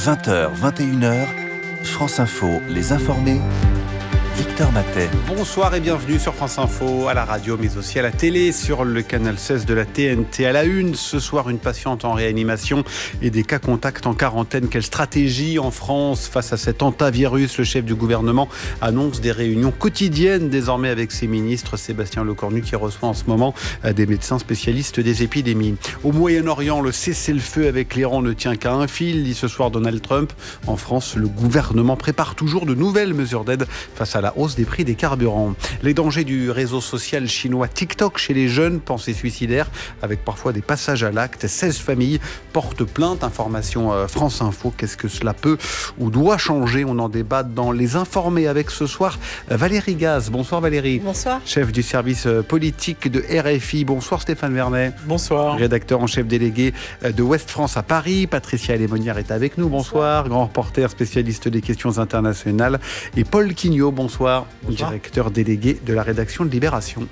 20h, 21h, France Info, les informés, Victor Matet. Bonsoir et bienvenue sur France Info, à la radio mais aussi à la télé, sur le canal 16 de la TNT. À la une, ce soir, une patiente en réanimation et des cas contacts en quarantaine. Quelle stratégie en France face à cet hantavirus? Le chef du gouvernement annonce des réunions quotidiennes désormais avec ses ministres. Sébastien Lecornu qui reçoit en ce moment des médecins spécialistes des épidémies. Au Moyen-Orient, le cessez-le-feu avec l'Iran ne tient qu'à un fil, dit ce soir Donald Trump. En France, le gouvernement prépare toujours de nouvelles mesures d'aide face à la hausse des prix des carburants. Les dangers du réseau social chinois TikTok chez les jeunes, pensée suicidaire, avec parfois des passages à l'acte. 16 familles portent plainte. Information France Info. Qu'est-ce que cela peut ou doit changer? On en débat dans Les Informés avec ce soir Valérie Gaz. Bonsoir Valérie. Bonsoir. Chef du service politique de RFI. Bonsoir Stéphane Vernet. Bonsoir. Rédacteur en chef délégué de Ouest France à Paris. Patricia Lémonière est avec nous. Bonsoir. Grand reporter spécialiste des questions internationales. Et Paul Quignot. Bonsoir. Directeur délégué de la rédaction de Libération.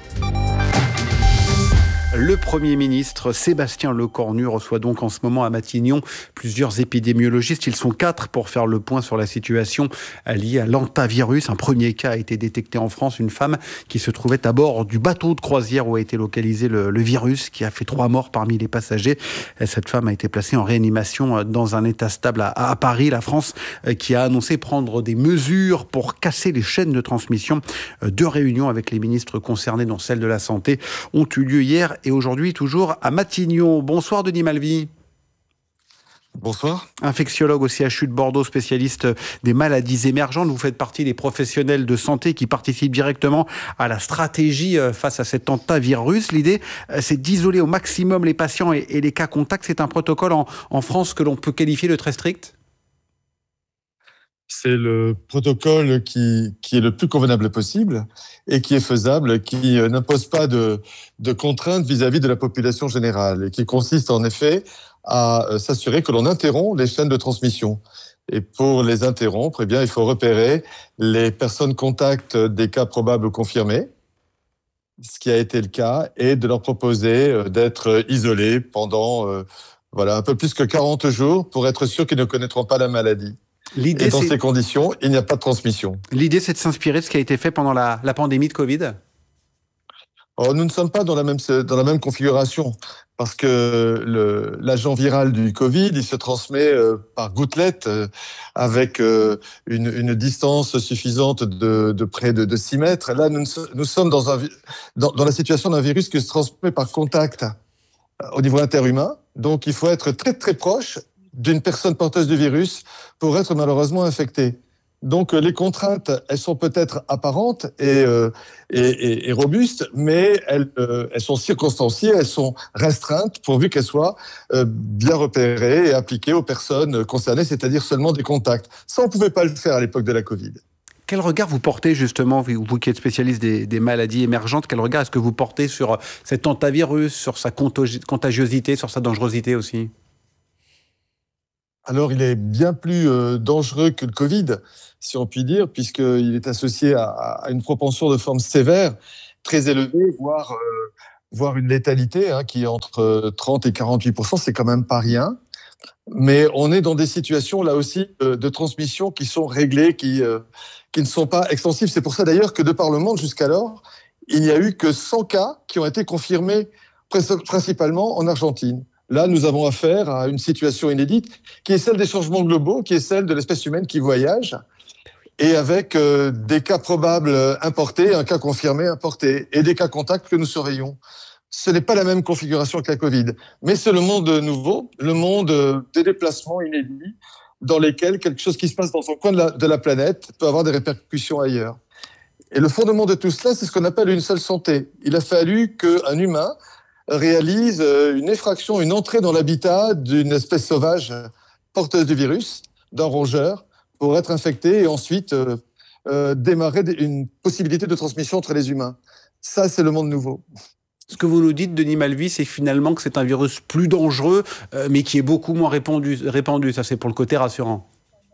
Le Premier ministre Sébastien Lecornu reçoit donc en ce moment à Matignon plusieurs épidémiologistes. Ils sont 4 pour faire le point sur la situation liée à l'hantavirus. Un premier cas a été détecté en France. Une femme qui se trouvait à bord du bateau de croisière où a été localisé le virus, qui a fait 3 morts parmi les passagers. Cette femme a été placée en réanimation dans un état stable à Paris. La France qui a annoncé prendre des mesures pour casser les chaînes de transmission. 2 réunions avec les ministres concernés, dont celle de la Santé, ont eu lieu hier et aujourd'hui toujours à Matignon. Bonsoir Denis Malvy. Bonsoir. Infectiologue au CHU de Bordeaux, spécialiste des maladies émergentes. Vous faites partie des professionnels de santé qui participent directement à la stratégie face à cet hantavirus. L'idée, c'est d'isoler au maximum les patients et les cas contacts. C'est un protocole en France que l'on peut qualifier de très strict? C'est le protocole qui est le plus convenable possible et qui est faisable, qui n'impose pas de contraintes vis-à-vis de la population générale et qui consiste en effet à s'assurer que l'on interrompt les chaînes de transmission. Et pour les interrompre, eh bien, il faut repérer les personnes contacts des cas probables confirmés, ce qui a été le cas, et de leur proposer d'être isolés pendant un peu plus que 40 jours pour être sûr qu'ils ne connaîtront pas la maladie. Et dans ces conditions, il n'y a pas de transmission. L'idée, c'est de s'inspirer de ce qui a été fait pendant la pandémie de Covid? Nous ne sommes pas dans la même configuration, parce que l'agent viral du Covid, il se transmet par gouttelettes avec une distance suffisante de près de 6 mètres. Là, nous sommes dans la situation d'un virus qui se transmet par contact au niveau interhumain. Donc, il faut être très, très proche d'une personne porteuse du virus pour être malheureusement infecté. Donc les contraintes, elles sont peut-être apparentes et robustes, mais elles sont circonstanciées, elles sont restreintes pourvu qu'elles soient bien repérées et appliquées aux personnes concernées, c'est-à-dire seulement des contacts. Ça, on ne pouvait pas le faire à l'époque de la Covid. Quel regard vous portez justement, vous qui êtes spécialiste des maladies émergentes, quel regard est-ce que vous portez sur cet hantavirus, sur sa contagiosité, sur sa dangerosité aussi? Alors, il est bien plus dangereux que le Covid, si on peut dire, puisqu'il est associé à une propension de forme sévère, très élevée, voire une létalité qui est entre 30 et 48%, c'est quand même pas rien. Mais on est dans des situations, là aussi, de transmission qui sont réglées, qui ne sont pas extensives. C'est pour ça, d'ailleurs, que de par le monde, jusqu'alors, il n'y a eu que 100 cas qui ont été confirmés, principalement en Argentine. Là, nous avons affaire à une situation inédite qui est celle des changements globaux, qui est celle de l'espèce humaine qui voyage, et avec des cas probables importés, un cas confirmé importé, et des cas contacts que nous surveillons. Ce n'est pas la même configuration que la Covid, mais c'est le monde nouveau, le monde des déplacements inédits, dans lesquels quelque chose qui se passe dans un coin de la planète peut avoir des répercussions ailleurs. Et le fondement de tout cela, c'est ce qu'on appelle une seule santé. Il a fallu qu'un humain réalise une effraction, une entrée dans l'habitat d'une espèce sauvage porteuse du virus, d'un rongeur, pour être infecté et ensuite démarrer une possibilité de transmission entre les humains. Ça, c'est le monde nouveau. Ce que vous nous dites, Denis Malvy, c'est finalement que c'est un virus plus dangereux, mais qui est beaucoup moins répandu. Ça, c'est pour le côté rassurant.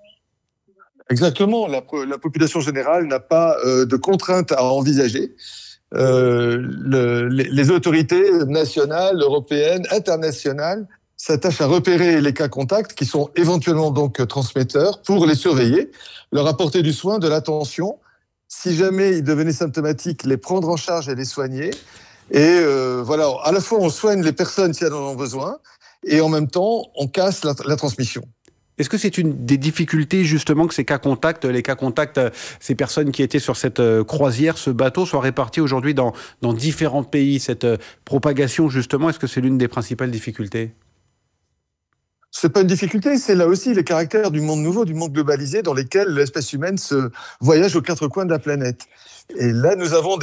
Exactement. La population générale n'a pas de contraintes à envisager. Les autorités nationales, européennes, internationales s'attache à repérer les cas contacts qui sont éventuellement donc transmetteurs pour les surveiller, leur apporter du soin, de l'attention. Si jamais ils devenaient symptomatiques, les prendre en charge et les soigner. Et voilà, à la fois on soigne les personnes si elles en ont besoin, et en même temps on casse la transmission. Est-ce que c'est une des difficultés justement que les cas contacts, ces personnes qui étaient sur cette croisière, ce bateau, soient répartis aujourd'hui dans différents pays, cette propagation justement, est-ce que c'est l'une des principales difficultés ? C'est pas une difficulté, c'est là aussi les caractères du monde nouveau, du monde globalisé dans lesquels l'espèce humaine se voyage aux quatre coins de la planète. Et là, nous avons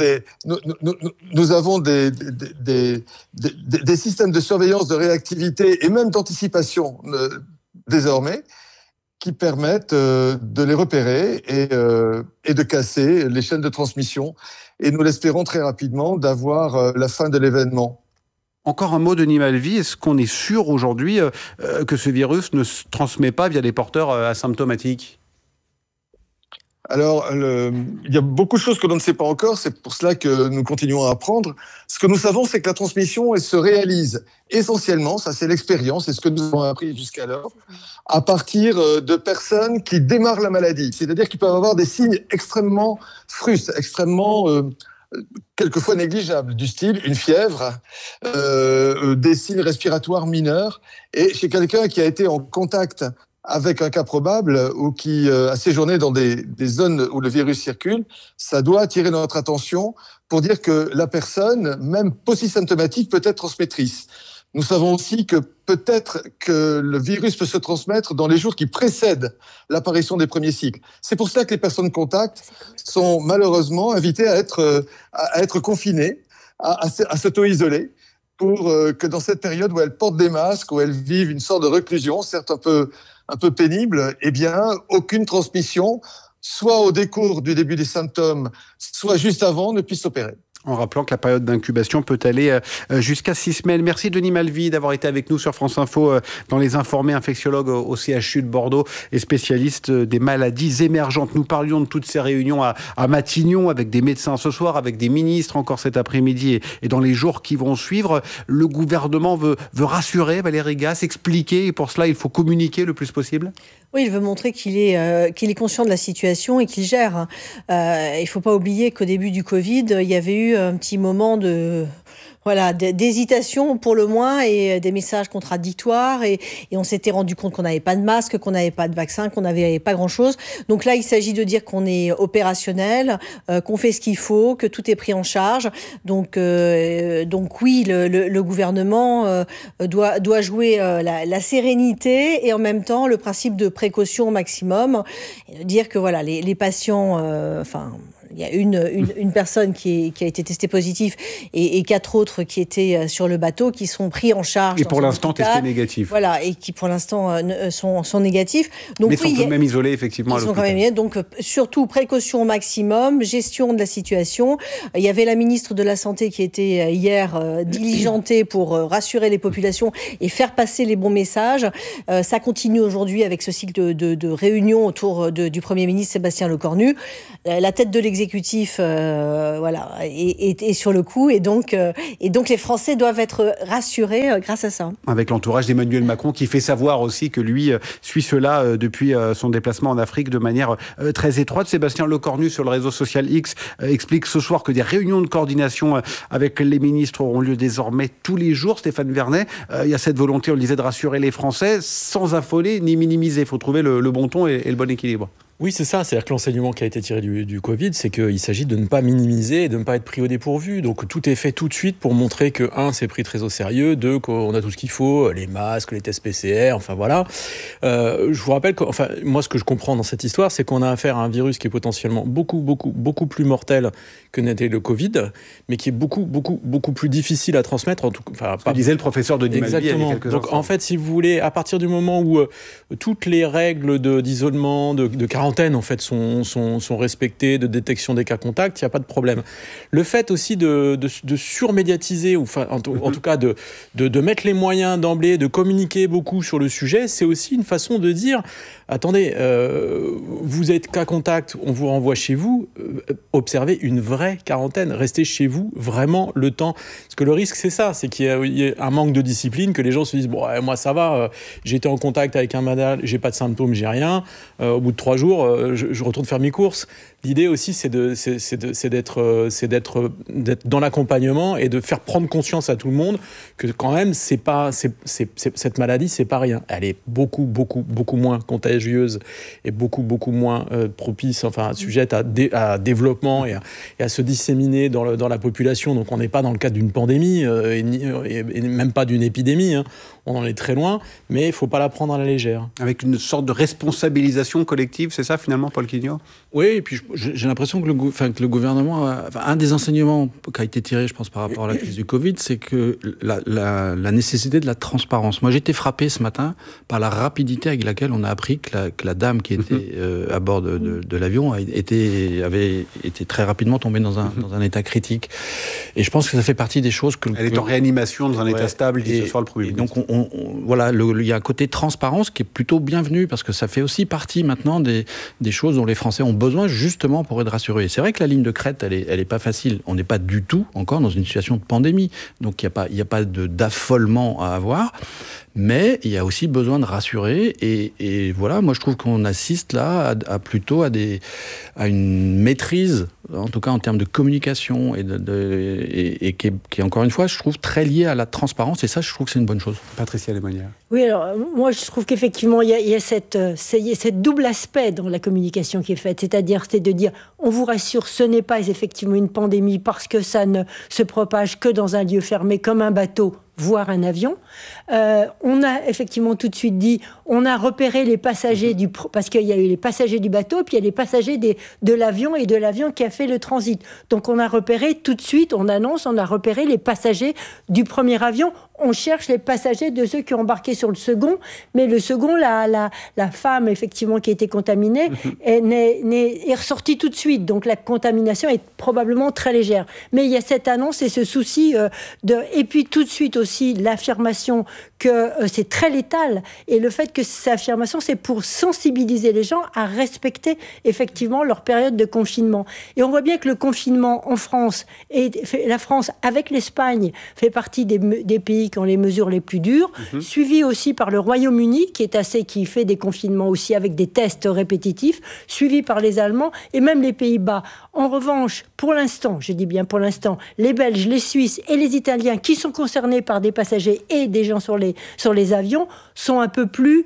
des systèmes de surveillance, de réactivité et même d'anticipation désormais qui permettent de les repérer et de casser les chaînes de transmission. Et nous l'espérons très rapidement d'avoir la fin de l'événement. Encore un mot de Denis Malvy, est-ce qu'on est sûr aujourd'hui que ce virus ne se transmet pas via des porteurs asymptomatiques ? Alors, il y a beaucoup de choses que l'on ne sait pas encore, c'est pour cela que nous continuons à apprendre. Ce que nous savons, c'est que la transmission, elle se réalise essentiellement, ça c'est l'expérience, c'est ce que nous avons appris jusqu'alors, à partir de personnes qui démarrent la maladie. C'est-à-dire qu'ils peuvent avoir des signes extrêmement frustes, extrêmement... quelquefois négligeables, du style une fièvre, des signes respiratoires mineurs. Et chez quelqu'un qui a été en contact avec un cas probable ou qui a séjourné dans des zones où le virus circule, ça doit attirer notre attention pour dire que la personne, même polysymptomatique, peut être transmettrice. Nous savons aussi que peut-être que le virus peut se transmettre dans les jours qui précèdent l'apparition des premiers cycles. C'est pour cela que les personnes contacts sont malheureusement invitées à être confinées, à s'auto-isoler, pour que dans cette période où elles portent des masques, où elles vivent une sorte de reclusion, certes un peu pénible, eh bien, aucune transmission, soit au décours du début des symptômes, soit juste avant, ne puisse s'opérer. En rappelant que la période d'incubation peut aller jusqu'à 6 semaines. Merci Denis Malvy d'avoir été avec nous sur France Info dans Les Informés, infectiologue au CHU de Bordeaux et spécialiste des maladies émergentes. Nous parlions de toutes ces réunions à Matignon avec des médecins ce soir, avec des ministres encore cet après-midi et dans les jours qui vont suivre. Le gouvernement veut rassurer, Valérie Gasse, expliquer, et pour cela il faut communiquer le plus possible. Oui, il veut montrer qu'il est conscient de la situation et qu'il gère. Il ne faut pas oublier qu'au début du Covid, il y avait eu un petit moment d'hésitation pour le moins et des messages contradictoires et on s'était rendu compte qu'on n'avait pas de masque, qu'on n'avait pas de vaccin, qu'on n'avait pas grand-chose. Donc là, il s'agit de dire qu'on est opérationnel, qu'on fait ce qu'il faut, que tout est pris en charge. Donc oui, le gouvernement doit jouer la sérénité et en même temps le principe de précaution au maximum et de dire que voilà, les patients, il y a une personne qui a été testée positive et 4 autres qui étaient sur le bateau qui sont pris en charge. Et pour l'instant testés négatifs. Voilà, et qui pour l'instant sont négatifs. Donc, mais sont tout de même isolés effectivement à l'hôpital. Sont quand même, donc surtout précaution au maximum, gestion de la situation. Il y avait la ministre de la Santé qui était hier diligentée pour rassurer les populations et faire passer les bons messages. Ça continue aujourd'hui avec ce cycle de réunions autour du Premier ministre Sébastien Lecornu. La tête de l'exécutif est sur le coup et donc les Français doivent être rassurés grâce à ça. Avec l'entourage d'Emmanuel Macron qui fait savoir aussi que lui suit cela depuis son déplacement en Afrique de manière très étroite. Sébastien Lecornu sur le réseau social X explique ce soir que des réunions de coordination avec les ministres auront lieu désormais tous les jours. Stéphane Vernet, il y a cette volonté, on le disait, de rassurer les Français sans affoler ni minimiser. Il faut trouver le bon ton et le bon équilibre. Oui, c'est ça. C'est-à-dire que l'enseignement qui a été tiré du Covid, c'est qu'il s'agit de ne pas minimiser et de ne pas être pris au dépourvu. Donc tout est fait tout de suite pour montrer que, 1, c'est pris très au sérieux, 2, qu'on a tout ce qu'il faut, les masques, les tests PCR, enfin voilà. Je vous rappelle que, moi, ce que je comprends dans cette histoire, c'est qu'on a affaire à un virus qui est potentiellement beaucoup plus mortel que n'était le Covid, mais qui est beaucoup plus difficile à transmettre. Disait le professeur Denis Malvy il y a quelques instants. Donc en fait, si vous voulez, à partir du moment où toutes les règles d'isolement, de quarantaine, quarantaines en fait sont respectées, de détection des cas contacts, il n'y a pas de problème. Le fait aussi de surmédiatiser, ou en tout cas de mettre les moyens d'emblée, de communiquer beaucoup sur le sujet, c'est aussi une façon de dire attendez, vous êtes cas contact, on vous renvoie chez vous, observez une vraie quarantaine, restez chez vous vraiment le temps. Parce que le risque, c'est ça, c'est qu'il y ait un manque de discipline, que les gens se disent bon, moi ça va, j'ai été en contact avec un malade, j'ai pas de symptômes, j'ai rien. Au bout de 3 jours, je retourne faire mes courses. L'idée aussi, c'est d'être dans l'accompagnement et de faire prendre conscience à tout le monde que quand même, cette maladie, c'est pas rien. Elle est beaucoup, beaucoup, beaucoup moins contagieuse et beaucoup, beaucoup moins propice, sujette à développement et à se disséminer dans la population. Donc on n'est pas dans le cadre d'une pandémie et même pas d'une épidémie. On en est très loin, mais il ne faut pas la prendre à la légère. Avec une sorte de responsabilisation collective, c'est ça finalement, Paul Quignot ? Oui, et puis j'ai l'impression que le gouvernement, un des enseignements qui a été tiré, je pense, par rapport à la crise du Covid, c'est que la nécessité de la transparence. Moi, j'ai été frappé ce matin par la rapidité avec laquelle on a appris que la dame qui était à bord de l'avion avait été très rapidement tombée dans un état critique. Et je pense que ça fait partie des choses que... Elle est en réanimation dans un état stable, dit ce soir le Premier ministre. Donc, voilà, il y a un côté transparence qui est plutôt bienvenu, parce que ça fait aussi partie maintenant des choses dont les Français ont besoin justement pour être rassurés. Et c'est vrai que la ligne de crête, elle est pas facile. On n'est pas du tout encore dans une situation de pandémie. Donc il n'y a pas d'affolement à avoir. Mais il y a aussi besoin de rassurer. Et voilà, moi je trouve qu'on assiste là plutôt à une maîtrise, en tout cas en termes de communication, et qui est encore une fois, je trouve, très liée à la transparence. Et ça, je trouve que c'est une bonne chose. Patricia Lémonière. Oui, alors moi je trouve qu'effectivement il y a cette double aspect dans la communication qui est faite, c'est-à-dire c'est de dire on vous rassure, ce n'est pas effectivement une pandémie parce que ça ne se propage que dans un lieu fermé comme un bateau, voire un avion. On a effectivement tout de suite dit, on a repéré les passagers parce qu'il y a eu les passagers du bateau, puis il y a les passagers de l'avion et de l'avion qui a fait le transit. Donc on a repéré tout de suite, on a repéré les passagers du premier avion. On cherche les passagers de ceux qui ont embarqué sur le second, mais le second, la femme effectivement qui a été contaminée est ressortie tout de suite. Donc la contamination est probablement très légère. Mais il y a cette annonce et ce souci et puis tout de suite aussi l'affirmation que c'est très létal, et le fait que cette affirmation, c'est pour sensibiliser les gens à respecter effectivement leur période de confinement. Et on voit bien que le confinement en France, la France avec l'Espagne fait partie des pays qui ont les mesures les plus dures, suivi aussi par le Royaume-Uni qui fait des confinements aussi avec des tests répétitifs, suivi par les Allemands et même les Pays-Bas. En revanche, pour l'instant, je dis bien pour l'instant, les Belges, les Suisses et les Italiens qui sont concernés par des passagers et des gens sur les avions sont un peu plus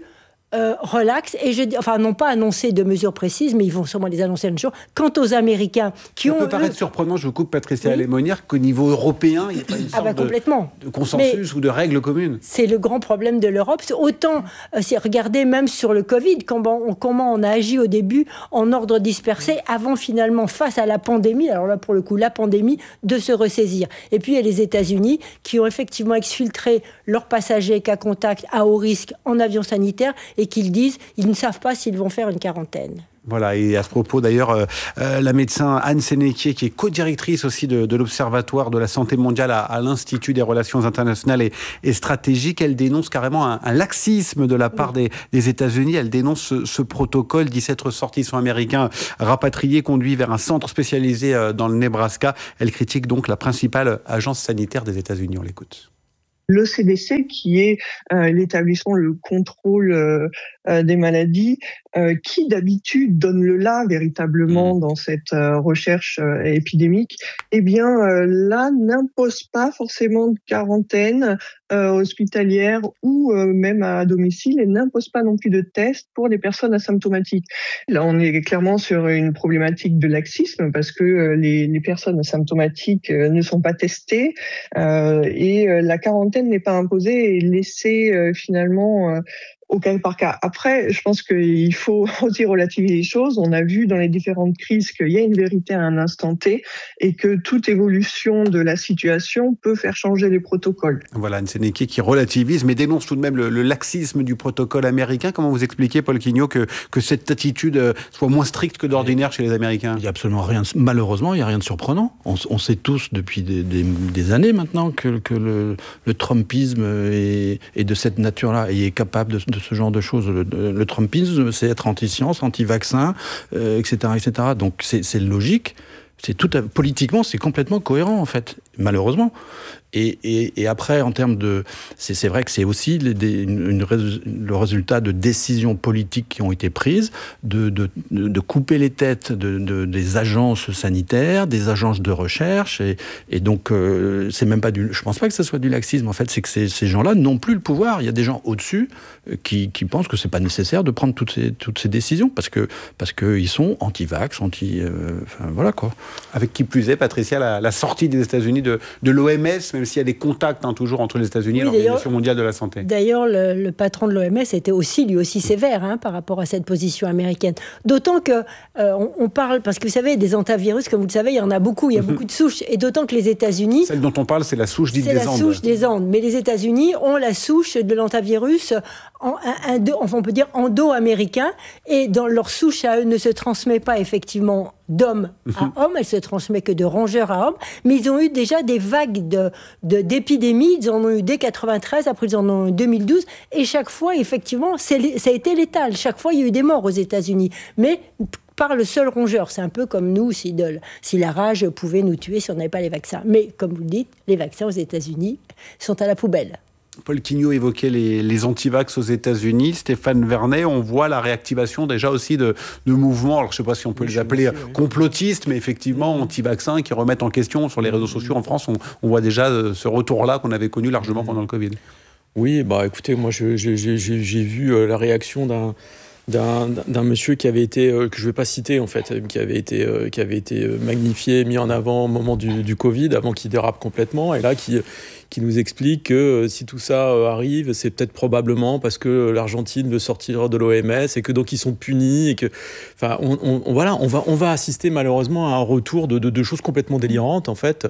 relax, et n'ont pas annoncé de mesures précises, mais ils vont sûrement les annoncer un jour. Quant aux Américains qui Ça peut paraître surprenant, je vous coupe Patricia Lémonière, qu'au niveau européen, il n'y ait pas une sorte de consensus ou de règles communes. C'est le grand problème de l'Europe. Autant, regardez même sur le Covid, comment on a agi au début en ordre dispersé, avant finalement, face à la pandémie, alors là pour le coup, la pandémie, de se ressaisir. Et puis il y a les États-Unis qui ont effectivement exfiltré leurs passagers cas contact à haut risque en avion sanitaire, et qu'ils disent ils ne savent pas s'ils vont faire une quarantaine. Voilà, et à ce propos d'ailleurs, la médecin Anne Sénéquier, qui est co-directrice aussi de l'Observatoire de la santé mondiale à l'Institut des relations internationales et stratégiques, elle dénonce carrément un laxisme de la part des États-Unis. Elle dénonce ce protocole. 17 ressortissants américains rapatriés conduits vers un centre spécialisé dans le Nebraska. Elle critique donc la principale agence sanitaire des États-Unis. On l'écoute. Le CDC, qui est l'établissement, le contrôle des maladies, qui d'habitude donne le là véritablement dans cette recherche épidémique, eh bien là n'impose pas forcément de quarantaine hospitalière ou même à domicile, et n'impose pas non plus de tests pour les personnes asymptomatiques. Là, on est clairement sur une problématique de laxisme, parce que les personnes asymptomatiques ne sont pas testées, et la quarantaine n'est pas imposée et laissée finalement au cas par cas. Après, je pense qu'il faut aussi relativiser les choses. On a vu dans les différentes crises qu'il y a une vérité à un instant T et que toute évolution de la situation peut faire changer les protocoles. Voilà, Anne Sénéquier qui relativise, mais dénonce tout de même le laxisme du protocole américain. Comment vous expliquez, Paul Quignot, que cette attitude soit moins stricte que d'ordinaire chez les Américains ? Il n'y a absolument rien, malheureusement, il n'y a rien de surprenant. On sait tous depuis des années maintenant que le Trumpisme est de cette nature-là et est capable de ce genre de choses. Le Trumpisme, c'est être anti-science, anti-vaccin, etc., etc. Donc c'est logique. Politiquement, c'est complètement cohérent, en fait, malheureusement. Et après, en termes de... C'est vrai que c'est aussi le résultat de décisions politiques qui ont été prises, de couper les têtes des agences sanitaires, des agences de recherche, et donc c'est même pas je pense pas que ce soit du laxisme, en fait, c'est que ces gens-là n'ont plus le pouvoir. Il y a des gens au-dessus qui pensent que c'est pas nécessaire de prendre toutes ces décisions, parce que ils sont anti-vax, enfin voilà quoi. Avec qui plus est, Patricia, la sortie des États-Unis de l'OMS, même s'il y a des contacts toujours entre les États-Unis et l'Organisation mondiale de la santé. D'ailleurs, le patron de l'OMS était lui aussi sévère par rapport à cette position américaine. D'autant que on parle, parce que vous savez, des antivirus, comme vous le savez, il y en a beaucoup, il y a beaucoup de souches, et d'autant que les États-Unis... Celle dont on parle, c'est la souche dite des Andes. C'est la souche des Andes, mais les États-Unis ont la souche de l'antivirus, on peut dire endo-américain, et dans leur souche à eux ne se transmet pas effectivement d'homme à homme, elle se transmet que de rongeur à homme, mais ils ont eu déjà des vagues d'épidémies, ils en ont eu dès 93, après ils en ont eu 2012, et chaque fois, effectivement, ça a été létal. Chaque fois, il y a eu des morts aux États-Unis, mais par le seul rongeur. C'est un peu comme nous, si la rage pouvait nous tuer si on n'avait pas les vaccins. Mais, comme vous le dites, les vaccins aux États-Unis sont à la poubelle. Paul Quignot évoquait les antivax aux États-Unis. Stéphane Vernet, on voit la réactivation déjà aussi de mouvements, alors je ne sais pas si on peut les appeler complotistes, mais effectivement anti-vaccins qui remettent en question sur les réseaux sociaux en France. On voit déjà ce retour-là qu'on avait connu largement pendant le Covid. Oui, écoutez, moi j'ai vu la réaction d'un monsieur qui avait été, que je ne vais pas citer en fait, qui avait été magnifié, mis en avant au moment du Covid, avant qu'il dérape complètement, et là qui nous explique que si tout ça arrive, c'est peut-être probablement parce que l'Argentine veut sortir de l'OMS et que donc ils sont punis et que, enfin, on va assister malheureusement à un retour de choses complètement délirantes en fait.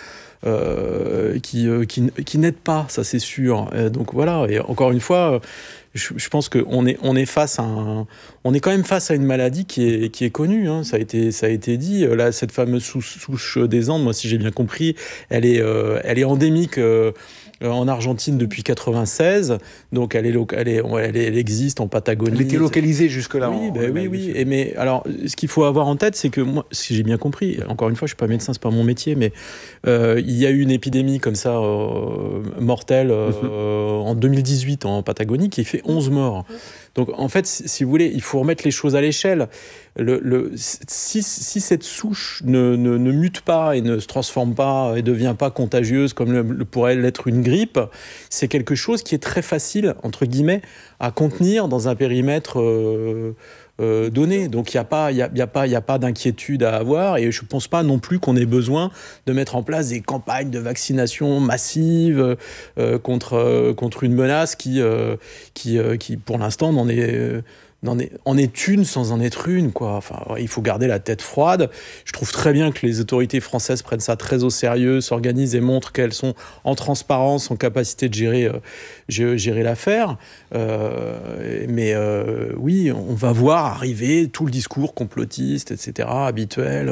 Qui n'aident pas, ça c'est sûr. Donc voilà, et encore une fois, je pense qu'on est on est quand même face à une maladie qui est connue. Ça a été dit. Là, cette fameuse souche des Andes, moi, si j'ai bien compris, elle est endémique. En Argentine depuis 96, donc elle existe en Patagonie. Elle était localisée jusque-là. Oui. Mais alors, ce qu'il faut avoir en tête, c'est que moi, si j'ai bien compris, encore une fois, je suis pas médecin, c'est pas mon métier, mais il y a eu une épidémie comme ça mortelle en 2018 en Patagonie qui fait 11 morts. Donc en fait, si vous voulez, il faut remettre les choses à l'échelle. Si cette souche ne mute pas et ne se transforme pas et ne devient pas contagieuse comme pourrait l'être une grippe, c'est quelque chose qui est très facile, entre guillemets, à contenir dans un périmètre donné. Donc il n'y a pas d'inquiétude à avoir, et je ne pense pas non plus qu'on ait besoin de mettre en place des campagnes de vaccination massive contre une menace qui pour l'instant en est une sans en être une, quoi. Enfin, il faut garder la tête froide. Je trouve très bien que les autorités françaises prennent ça très au sérieux, s'organisent et montrent qu'elles sont en transparence, en capacité de gérer l'affaire. Mais oui, on va voir arriver tout le discours complotiste, etc., habituel,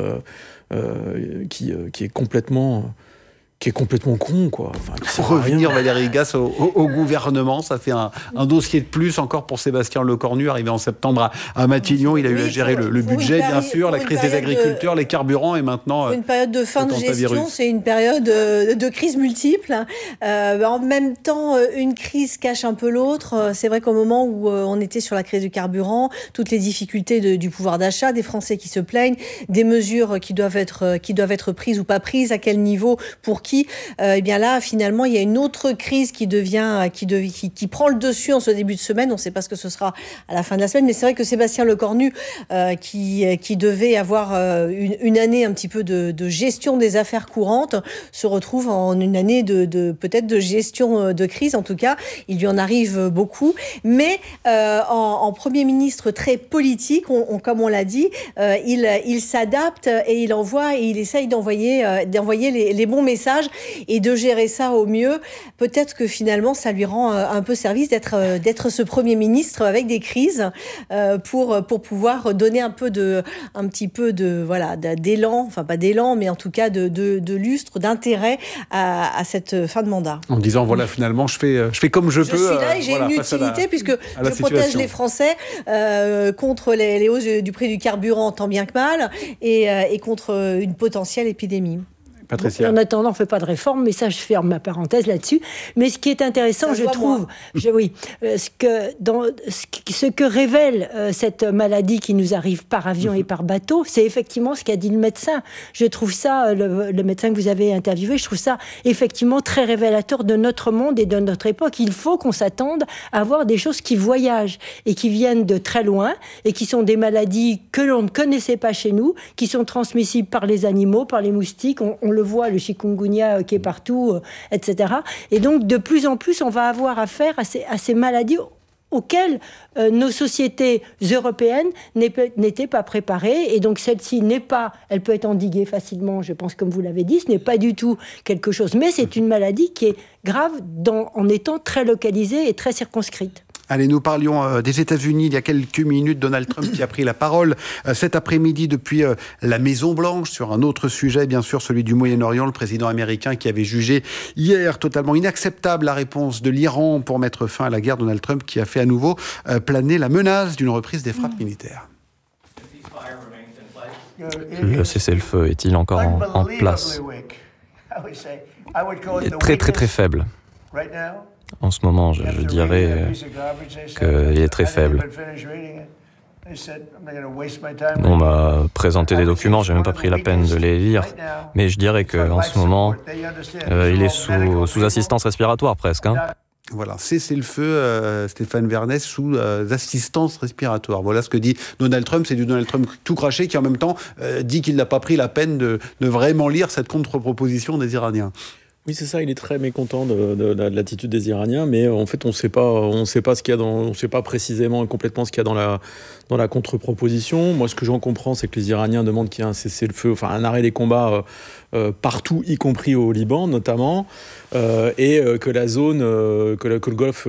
qui est complètement con, quoi. Enfin, pour revenir, Valérie Gasse, au gouvernement, ça fait un dossier de plus encore pour Sébastien Lecornu, arrivé en septembre à Matignon. Il a eu à gérer le budget, bien sûr, la crise des agriculteurs, les carburants, et maintenant... Une période de fin de gestion, c'est une période de crise multiple. En même temps, une crise cache un peu l'autre. C'est vrai qu'au moment où on était sur la crise du carburant, toutes les difficultés du pouvoir d'achat, des Français qui se plaignent, des mesures qui doivent être prises ou pas prises, à quel niveau, pour Turquie, eh bien là, finalement, il y a une autre crise qui prend le dessus en ce début de semaine. On ne sait pas ce que ce sera à la fin de la semaine, mais c'est vrai que Sébastien Lecornu, qui devait avoir une année un petit peu de gestion des affaires courantes, se retrouve en une année peut-être de gestion de crise. En tout cas, il lui en arrive beaucoup. Mais en Premier ministre très politique, comme on l'a dit, il s'adapte et il essaye d'envoyer les bons messages et de gérer ça au mieux. Peut-être que finalement, ça lui rend un peu service d'être ce Premier ministre avec des crises pour pouvoir donner un petit peu d'élan, enfin pas d'élan, mais en tout cas de lustre, d'intérêt à cette fin de mandat. En disant, voilà, finalement, je fais comme je peux. Je suis là et j'ai une utilité puisque je protège les Français contre les hausses du prix du carburant tant bien que mal et contre une potentielle épidémie. Patricia. En attendant, on ne fait pas de réforme, mais ça, je ferme ma parenthèse là-dessus. Mais ce qui est intéressant, je trouve, ce que révèle cette maladie qui nous arrive par avion et par bateau, c'est effectivement ce qu'a dit le médecin. Je trouve ça, le médecin que vous avez interviewé, je trouve ça effectivement très révélateur de notre monde et de notre époque. Il faut qu'on s'attende à avoir des choses qui voyagent et qui viennent de très loin et qui sont des maladies que l'on ne connaissait pas chez nous, qui sont transmissibles par les animaux, par les moustiques. On le voit, le chikungunya qui est partout, etc. Et donc, de plus en plus, on va avoir affaire à ces maladies auxquelles nos sociétés européennes n'étaient pas préparées. Et donc, celle-ci elle peut être endiguée facilement, je pense, comme vous l'avez dit, ce n'est pas du tout quelque chose. Mais c'est une maladie qui est grave en étant très localisée et très circonscrite. Allez, nous parlions des États-Unis il y a quelques minutes. Donald Trump qui a pris la parole cet après-midi depuis la Maison-Blanche sur un autre sujet, bien sûr, celui du Moyen-Orient. Le président américain qui avait jugé hier totalement inacceptable la réponse de l'Iran pour mettre fin à la guerre. Donald Trump qui a fait à nouveau planer la menace d'une reprise des frappes militaires. Le cessez-le-feu est-il encore en place ? Il est très très très faible. En ce moment, je dirais qu'il est très faible. On m'a présenté des documents, j'ai même pas pris la peine de les lire, mais je dirais qu'en ce moment, il est sous assistance respiratoire presque. Voilà, cessez-le-feu, Stéphane Vernet, sous assistance respiratoire. Voilà ce que dit Donald Trump. C'est du Donald Trump tout craché qui en même temps dit qu'il n'a pas pris la peine de vraiment lire cette contre-proposition des Iraniens. Oui, c'est ça, il est très mécontent de l'attitude des Iraniens, mais en fait, on sait pas ce qu'il y a on sait pas précisément et complètement ce qu'il y a dans la contre-proposition. Moi, ce que j'en comprends, c'est que les Iraniens demandent qu'il y ait un cessez-le-feu, enfin un arrêt des combats partout, y compris au Liban notamment, et que la zone, que le golfe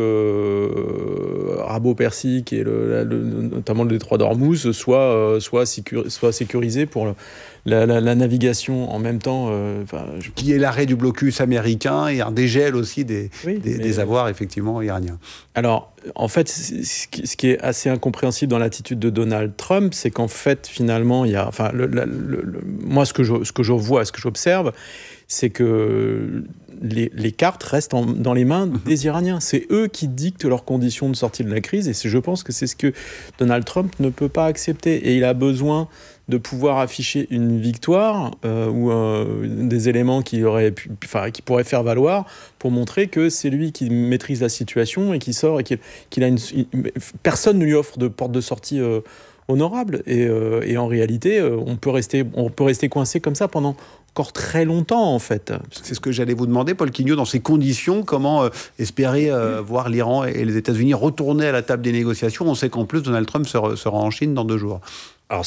arabo-persique et notamment le détroit d'Ormuz soit sécurisé pour la navigation en même temps. Qui est l'arrêt du blocus américain et un dégel aussi des avoirs effectivement iraniens. Alors, en fait, ce qui est assez incompréhensible dans l'attitude de Donald Trump, c'est qu'en fait, finalement, il y a, moi, ce que je vois, ce que j'observe, c'est que les cartes restent dans les mains des Iraniens. C'est eux qui dictent leurs conditions de sortie de la crise, et je pense que c'est ce que Donald Trump ne peut pas accepter. Et il a besoin de pouvoir afficher une victoire ou des éléments qui pourraient faire valoir pour montrer que c'est lui qui maîtrise la situation et qui sort et qu'il a personne ne lui offre de porte de sortie honorable. Et en réalité, on peut rester coincé comme ça pendant encore très longtemps, en fait. C'est ce que j'allais vous demander, Paul Quignot, dans ces conditions, comment espérer voir l'Iran et les États-Unis retourner à la table des négociations ? On sait qu'en plus, Donald Trump sera en Chine dans 2 jours. Alors,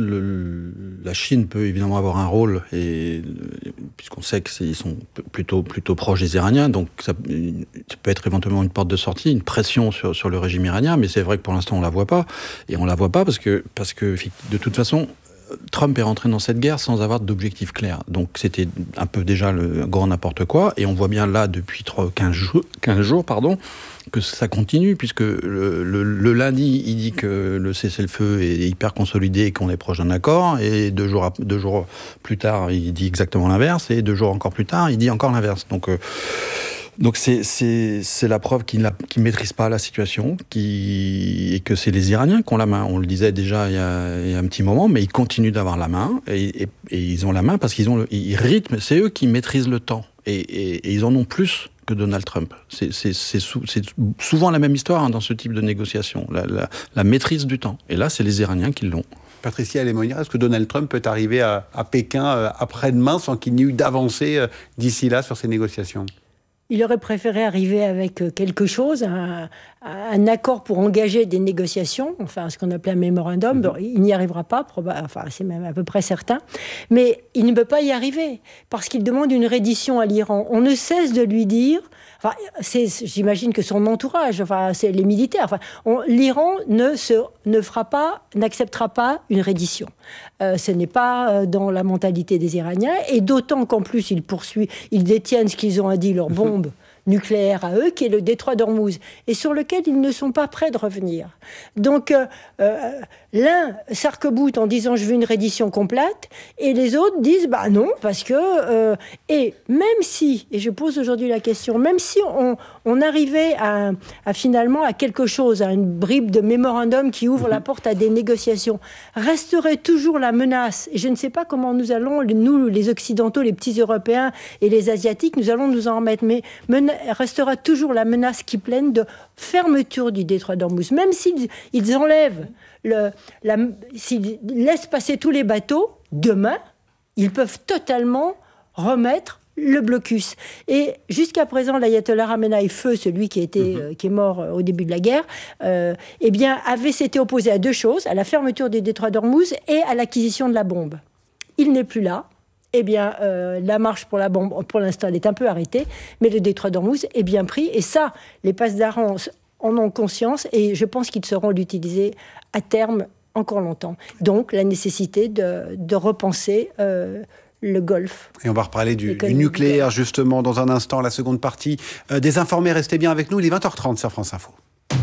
la Chine peut évidemment avoir un rôle, puisqu'on sait qu'ils sont plutôt proches des Iraniens, donc ça peut être éventuellement une porte de sortie, une pression sur le régime iranien, mais c'est vrai que pour l'instant on la voit pas, et on la voit pas parce que de toute façon Trump est rentré dans cette guerre sans avoir d'objectif clair. Donc c'était un peu déjà le grand n'importe quoi, et on voit bien là depuis 15 jours, que ça continue, puisque le lundi, il dit que le cessez-le-feu est hyper consolidé et qu'on est proche d'un accord, et 2 jours plus tard, il dit exactement l'inverse, et 2 jours encore plus tard, il dit encore l'inverse. Donc c'est la preuve qu'il ne maîtrise pas la situation, et que c'est les Iraniens qui ont la main. On le disait déjà il y a un petit moment, mais ils continuent d'avoir la main, et ils ont la main parce qu'ils rythment, c'est eux qui maîtrisent le temps. Et ils en ont plus que Donald Trump. C'est souvent la même histoire dans ce type de négociation, la maîtrise du temps. Et là, c'est les Iraniens qui l'ont. Patricia Lemonnier, est-ce que Donald Trump peut arriver à Pékin après-demain sans qu'il n'y ait eu d'avancée d'ici là sur ces négociations ? Il aurait préféré arriver avec quelque chose, un accord pour engager des négociations, enfin ce qu'on appelait un mémorandum. Bon, il n'y arrivera pas, c'est même à peu près certain. Mais il ne peut pas y arriver parce qu'il demande une reddition à l'Iran. On ne cesse de lui dire, j'imagine que son entourage, c'est les militaires, l'Iran n'acceptera pas une reddition. Ce n'est pas dans la mentalité des Iraniens, et d'autant qu'en plus ils détiennent ce qu'ils ont dit, leur bombe nucléaire à eux, qui est le détroit d'Ormuz, et sur lequel ils ne sont pas prêts de revenir. Donc, l'un s'arc-boute en disant « je veux une reddition complète », et les autres disent « non, parce que… et même si, et je pose aujourd'hui la question, même si on arrivait à finalement à quelque chose, à une bribe de mémorandum qui ouvre la porte à des négociations, resterait toujours la menace, et je ne sais pas comment nous allons, nous, les Occidentaux, les petits Européens et les Asiatiques, nous allons nous en remettre, mais restera toujours la menace qui plane de fermeture du détroit d'Ormuz. Même s'ils enlèvent, s'ils laissent passer tous les bateaux, demain, ils peuvent totalement remettre le blocus. Et jusqu'à présent, l'ayatollah Khamenei, celui qui est mort au début de la guerre, s'était opposé à deux choses, à la fermeture du détroit d'Ormuz et à l'acquisition de la bombe. Il n'est plus là. La marche pour la bombe, pour l'instant, elle est un peu arrêtée, mais le détroit d'Ormuz est bien pris. Et ça, les Pasdaran en ont conscience, et je pense qu'ils sauront l'utiliser à terme encore longtemps. Donc, la nécessité de repenser le Golfe. Et on va reparler du nucléaire, justement, dans un instant, la seconde partie. Désinformés, restez bien avec nous, il est 20h30 sur France Info.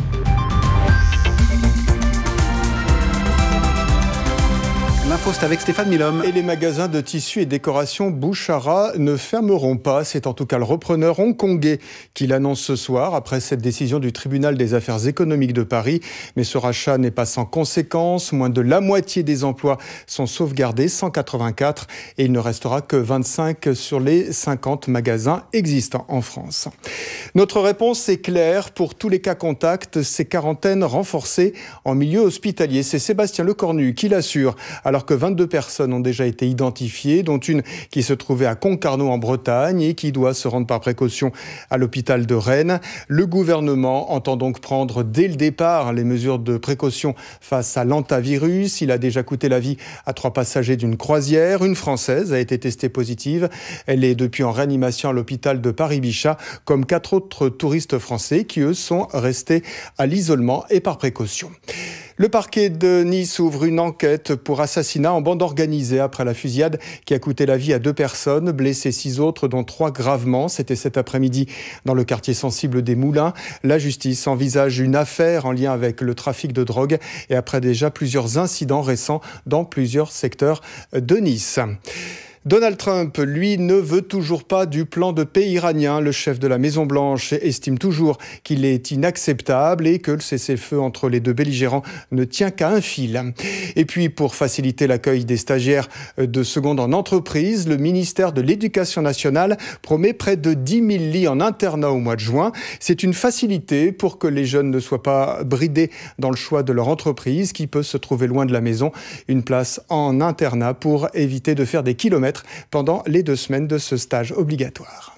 L'info, c'est avec Stéphane Milhomme. Et les magasins de tissus et décorations Bouchara ne fermeront pas. C'est en tout cas le repreneur hongkongais qui l'annonce ce soir après cette décision du tribunal des affaires économiques de Paris. Mais ce rachat n'est pas sans conséquences. Moins de la moitié des emplois sont sauvegardés, 184, et il ne restera que 25 sur les 50 magasins existants en France. Notre réponse est claire. Pour tous les cas contacts, ces quarantaines renforcées en milieu hospitalier. C'est Sébastien Lecornu qui l'assure, alors que 22 personnes ont déjà été identifiées, dont une qui se trouvait à Concarneau en Bretagne et qui doit se rendre par précaution à l'hôpital de Rennes. Le gouvernement entend donc prendre dès le départ les mesures de précaution face à l'hantavirus. Il a déjà coûté la vie à 3 passagers d'une croisière. Une Française a été testée positive. Elle est depuis en réanimation à l'hôpital de Paris-Bichat, comme 4 autres touristes français qui, eux, sont restés à l'isolement et par précaution. Le parquet de Nice ouvre une enquête pour assassinat en bande organisée après la fusillade qui a coûté la vie à 2 personnes, blessé 6 autres, dont 3 gravement. C'était cet après-midi dans le quartier sensible des Moulins. La justice envisage une affaire en lien avec le trafic de drogue et après déjà plusieurs incidents récents dans plusieurs secteurs de Nice. Donald Trump, lui, ne veut toujours pas du plan de paix iranien. Le chef de la Maison-Blanche estime toujours qu'il est inacceptable et que le cessez-le-feu entre les deux belligérants ne tient qu'à un fil. Et puis, pour faciliter l'accueil des stagiaires de seconde en entreprise, le ministère de l'Éducation nationale promet près de 10 000 lits en internat au mois de juin. C'est une facilité pour que les jeunes ne soient pas bridés dans le choix de leur entreprise qui peut se trouver loin de la maison. Une place en internat pour éviter de faire des kilomètres pendant les 2 semaines de ce stage obligatoire.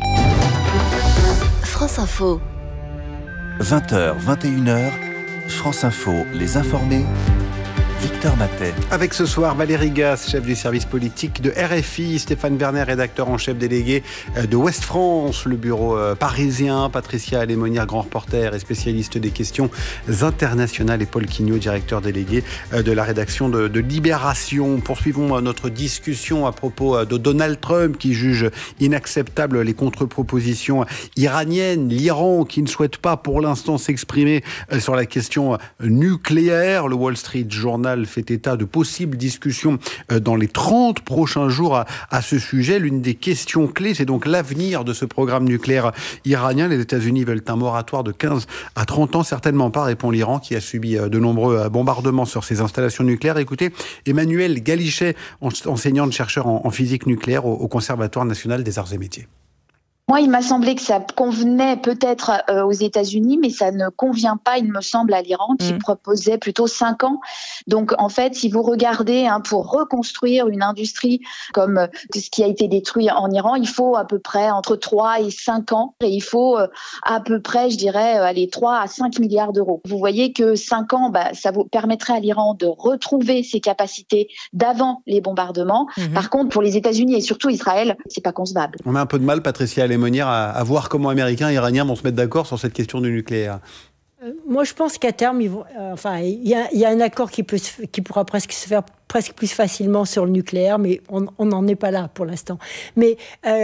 France Info. 20h, 21h, France Info, les informés. Victor Matet. Avec ce soir Valérie Gasse, chef du service politique de RFI, Stéphane Werner, rédacteur en chef délégué de Ouest France, le bureau parisien, Patricia Lemonnier, grand reporter et spécialiste des questions internationales, et Paul Quignot, directeur délégué de la rédaction de Libération. Poursuivons notre discussion à propos de Donald Trump qui juge inacceptables les contre-propositions iraniennes, l'Iran qui ne souhaite pas pour l'instant s'exprimer sur la question nucléaire. Le Wall Street Journal fait état de possibles discussions dans les 30 prochains jours à ce sujet. L'une des questions clés, c'est donc l'avenir de ce programme nucléaire iranien. Les États-Unis veulent un moratoire de 15 à 30 ans, certainement pas, répond l'Iran, qui a subi de nombreux bombardements sur ses installations nucléaires. Écoutez, Emmanuel Galichet, enseignante-chercheur en physique nucléaire au Conservatoire national des arts et métiers. Moi, il m'a semblé que ça convenait peut-être aux États-Unis, mais ça ne convient pas, il me semble, à l'Iran, qui proposait plutôt 5 ans. Donc, en fait, si vous regardez, pour reconstruire une industrie comme ce qui a été détruit en Iran, il faut à peu près entre 3 et 5 ans. Et il faut à peu près, je dirais, 3 à 5 milliards d'euros. Vous voyez que 5 ans, ça vous permettrait à l'Iran de retrouver ses capacités d'avant les bombardements. Par contre, pour les États-Unis et surtout Israël, c'est pas concevable. On a un peu de mal, Patricia Lémonière, à voir comment Américains et Iraniens vont se mettre d'accord sur cette question du nucléaire. Moi, je pense qu'à terme, il y a un accord qui pourra presque se faire presque plus facilement sur le nucléaire, mais on n'en est pas là pour l'instant. Mais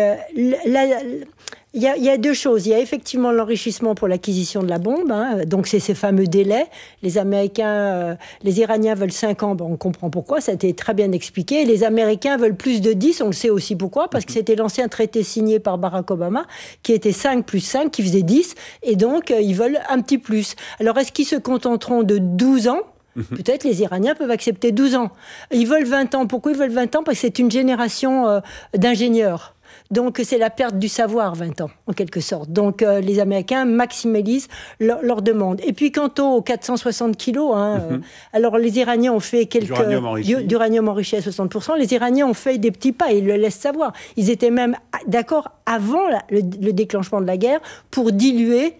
il y a 2 choses. Il y a effectivement l'enrichissement pour l'acquisition de la bombe, donc c'est ces fameux délais. Les Américains, les Iraniens veulent 5 ans, on comprend pourquoi, ça a été très bien expliqué. Les Américains veulent plus de 10, on le sait aussi pourquoi, parce que c'était l'ancien traité signé par Barack Obama, qui était 5 plus 5, qui faisait 10, et donc ils veulent un petit plus. Alors est-ce qu'ils se contenteront de 12 ans ? Peut-être les Iraniens peuvent accepter 12 ans. Ils veulent 20 ans. Pourquoi ils veulent 20 ans ? Parce que c'est une génération d'ingénieurs. Donc c'est la perte du savoir, 20 ans, en quelque sorte. Donc les Américains maximalisent leur demande. Et puis quant aux 460 kilos, alors les Iraniens ont fait d'uranium enrichi à 60%. Les Iraniens ont fait des petits pas, ils le laissent savoir. Ils étaient même d'accord avant le déclenchement de la guerre pour diluer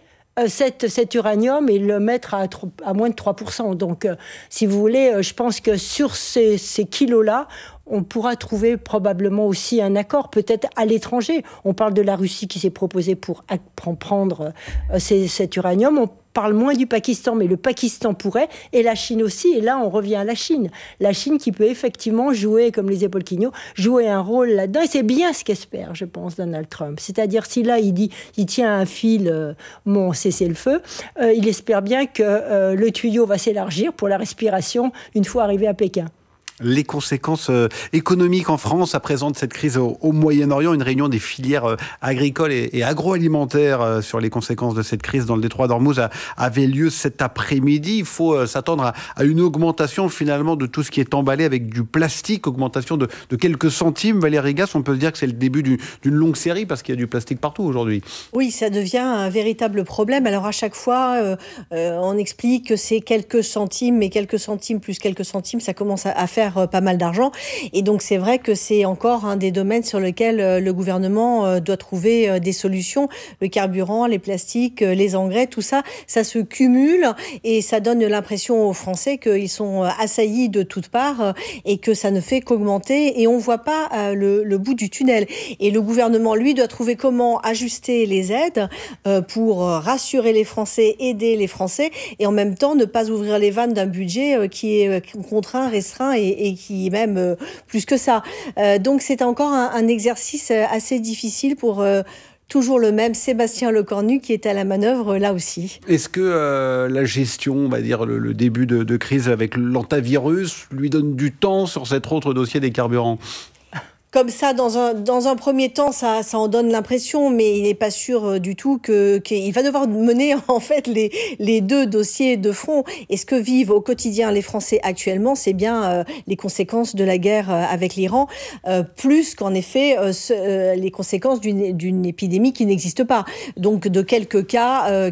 cet uranium et le mettre à moins de 3%. Donc, si vous voulez, je pense que sur ces kilos-là, on pourra trouver probablement aussi un accord, peut-être à l'étranger. On parle de la Russie qui s'est proposée pour prendre cet uranium. On parle moins du Pakistan, mais le Pakistan pourrait, et la Chine aussi. Et là, on revient à la Chine. La Chine qui peut effectivement jouer, comme les épaules Quignot, jouer un rôle là-dedans. Et c'est bien ce qu'espère, je pense, Donald Trump. C'est-à-dire, si là, il tient un fil, cessez-le-feu, il espère bien que le tuyau va s'élargir pour la respiration une fois arrivé à Pékin. Les conséquences économiques en France à présent de cette crise au Moyen-Orient, une réunion des filières agricoles et agroalimentaires sur les conséquences de cette crise dans le détroit d'Ormuz avait lieu cet après-midi. Il faut s'attendre à une augmentation finalement de tout ce qui est emballé avec du plastique, augmentation de quelques centimes. Valérie Gasse, on peut se dire que c'est le début d'une longue série parce qu'il y a du plastique partout aujourd'hui. Oui, ça devient un véritable problème. Alors à chaque fois, on explique que c'est quelques centimes, mais quelques centimes plus quelques centimes, ça commence à faire pas mal d'argent. Et donc, c'est vrai que c'est encore un des domaines sur lesquels le gouvernement doit trouver des solutions. Le carburant, les plastiques, les engrais, tout ça, ça se cumule et ça donne l'impression aux Français qu'ils sont assaillis de toutes parts et que ça ne fait qu'augmenter et on ne voit pas le bout du tunnel. Et le gouvernement, lui, doit trouver comment ajuster les aides pour rassurer les Français, aider les Français et en même temps ne pas ouvrir les vannes d'un budget qui est contraint, restreint et qui est même plus que ça. Donc c'est encore un exercice assez difficile pour toujours le même Sébastien Lecornu qui est à la manœuvre là aussi. Est-ce que la gestion, on va dire le début de crise avec l'antivirus lui donne du temps sur cet autre dossier des carburants ? Comme ça, dans un premier temps, ça en donne l'impression, mais il n'est pas sûr du tout qu'il va devoir mener en fait les 2 dossiers de front. Et ce que vivent au quotidien les Français actuellement, c'est bien les conséquences de la guerre avec l'Iran, plus qu'en effet les conséquences d'une épidémie qui n'existe pas. Donc de quelques cas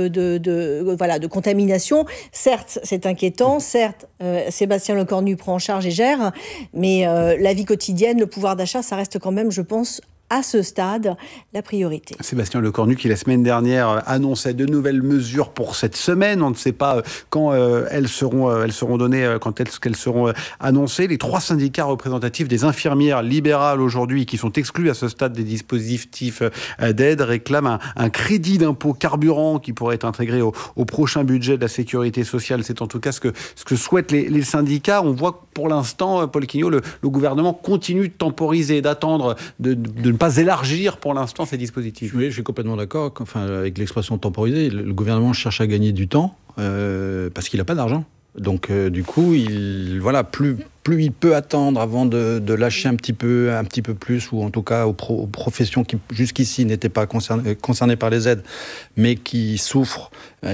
de contamination. Certes, c'est inquiétant. Certes, Sébastien Lecornu prend en charge et gère, mais la vie quotidienne, le pouvoir d'achat, ça reste quand même, je pense, à ce stade, la priorité. Sébastien Lecornu qui, la semaine dernière, annonçait de nouvelles mesures pour cette semaine. On ne sait pas quand elles seront données, quand qu'elles seront annoncées. Les 3 syndicats représentatifs des infirmières libérales aujourd'hui, qui sont exclus à ce stade des dispositifs d'aide, réclament un crédit d'impôt carburant qui pourrait être intégré au prochain budget de la sécurité sociale. C'est en tout cas ce que souhaitent les syndicats. On voit que pour l'instant, Paul Quignot, le gouvernement continue de temporiser, d'attendre, de ne pas élargir pour l'instant ces dispositifs. Oui, je suis complètement d'accord. Avec l'expression temporiser, le gouvernement cherche à gagner du temps parce qu'il n'a pas d'argent. Donc du coup, plus il peut attendre avant de lâcher un petit peu plus, ou en tout cas aux professions qui jusqu'ici n'étaient pas concernées par les aides, mais qui souffrent.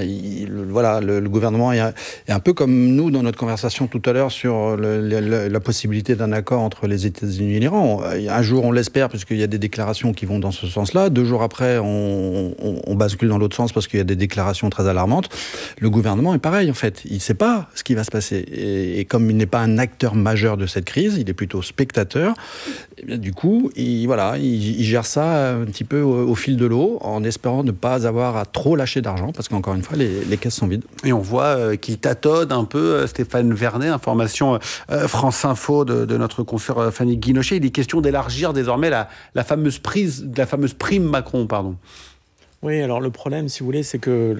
Le gouvernement est un peu comme nous dans notre conversation tout à l'heure sur la possibilité d'un accord entre les États-Unis et l'Iran. Un jour, on l'espère, puisqu'il y a des déclarations qui vont dans ce sens-là. 2 jours après, on bascule dans l'autre sens parce qu'il y a des déclarations très alarmantes. Le gouvernement est pareil, en fait. Il ne sait pas ce qui va se passer. Et comme il n'est pas un acteur majeur de cette crise, il est plutôt spectateur. Et bien, du coup, il gère ça un petit peu au fil de l'eau, en espérant ne pas avoir à trop lâcher d'argent, parce qu'encore une fois, les caisses sont vides. Et on voit qu'il tâtonne un peu, Stéphane Vernet, information France Info de notre consoeur Fanny Guinochet. Il est question d'élargir désormais la fameuse prime Macron, pardon. Oui, alors le problème, si vous voulez, c'est que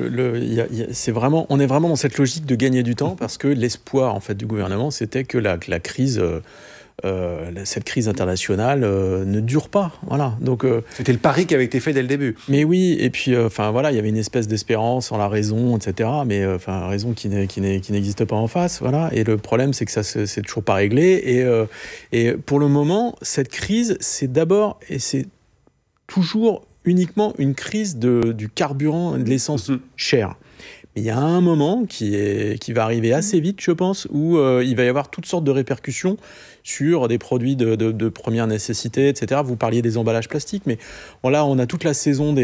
on est vraiment dans cette logique de gagner du temps, parce que l'espoir en fait du gouvernement, c'était que la crise, cette crise internationale ne dure pas. Voilà. Donc c'était le pari qui avait été fait dès le début. Mais oui, et puis il y avait une espèce d'espérance en la raison, etc. Mais raison qui n'existe pas en face. Voilà. Et le problème, c'est que ça c'est toujours pas réglé. Et pour le moment, cette crise, c'est d'abord et c'est toujours uniquement une crise du carburant et de l'essence chère. Mais il y a un moment qui va arriver assez vite, je pense, où il va y avoir toutes sortes de répercussions sur des produits de première nécessité, etc. Vous parliez des emballages plastiques, mais là, on a toute la saison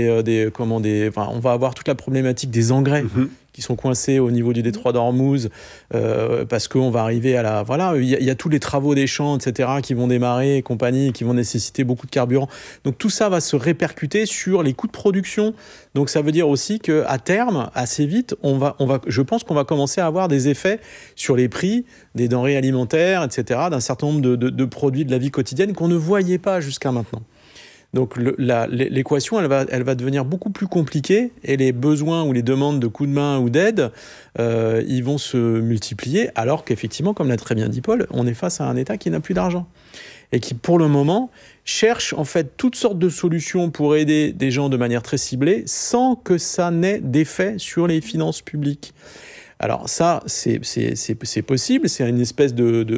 on va avoir toute la problématique des engrais qui sont coincés au niveau du détroit d'Ormuz, parce qu'on va arriver à il y a tous les travaux des champs, etc., qui vont démarrer et compagnie, qui vont nécessiter beaucoup de carburant. Donc tout ça va se répercuter sur les coûts de production. Donc ça veut dire aussi qu'à terme, assez vite, je pense qu'on va commencer à avoir des effets sur les prix des denrées alimentaires, etc., d'un certain nombre de produits de la vie quotidienne qu'on ne voyait pas jusqu'à maintenant. Donc l'équation, elle va devenir beaucoup plus compliquée, et les besoins ou les demandes de coups de main ou d'aide, ils vont se multiplier, alors qu'effectivement, comme l'a très bien dit Paul, on est face à un État qui n'a plus d'argent et qui, pour le moment, cherche en fait toutes sortes de solutions pour aider des gens de manière très ciblée, sans que ça n'ait d'effet sur les finances publiques. Alors ça, c'est possible, c'est une espèce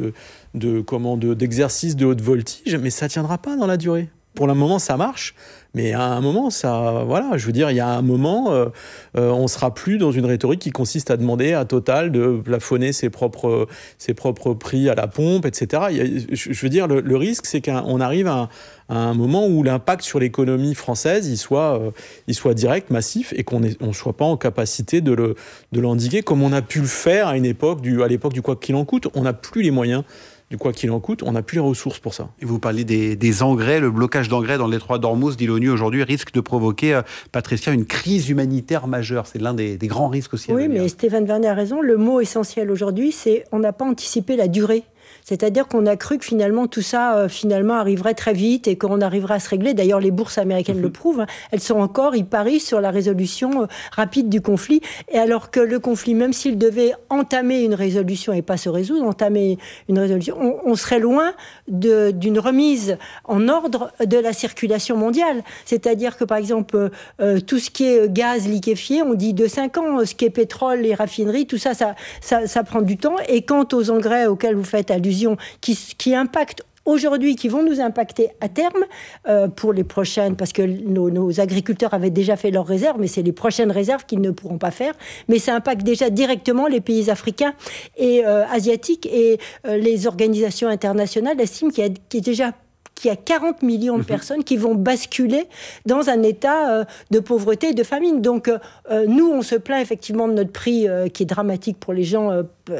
d'exercice de haute voltige, mais ça tiendra pas dans la durée. Pour le moment, ça marche, mais à un moment, il y a un moment, on sera plus dans une rhétorique qui consiste à demander à Total de plafonner ses propres prix à la pompe, etc. Le risque, c'est qu'on arrive à un moment où l'impact sur l'économie française, il soit direct, massif, et qu'on ne soit pas en capacité de l'endiguer, comme on a pu le faire à l'époque du quoi qu'il en coûte. On n'a plus les moyens du quoi qu'il en coûte, on n'a plus les ressources pour ça. Et vous parliez des engrais, le blocage d'engrais dans le détroit d'Ormuz, dit l'ONU aujourd'hui, risque de provoquer, Patricia, une crise humanitaire majeure. C'est l'un des grands risques aussi. Oui, mais Stéphane Vernet a raison. Le mot essentiel aujourd'hui, c'est on n'a pas anticipé la durée. C'est-à-dire qu'on a cru que finalement tout ça arriverait très vite et qu'on arriverait à se régler. D'ailleurs, les bourses américaines le prouvent. Ils parient sur la résolution rapide du conflit. Et alors que le conflit, même s'il devait entamer une résolution et pas se résoudre, on serait loin d'une remise en ordre de la circulation mondiale. C'est-à-dire que, par exemple, tout ce qui est gaz liquéfié, on dit de 5 ans. Ce qui est pétrole, les raffineries, tout ça prend du temps. Et quant aux engrais auxquels vous faites allusion, qui impactent aujourd'hui, qui vont nous impacter à terme pour les prochaines, parce que nos agriculteurs avaient déjà fait leurs réserves, mais c'est les prochaines réserves qu'ils ne pourront pas faire. Mais ça impacte déjà directement les pays africains et asiatiques, et les organisations internationales estiment qu'il y a 40 millions de personnes qui vont basculer dans un état de pauvreté et de famine. Donc, nous, on se plaint effectivement de notre prix qui est dramatique pour les gens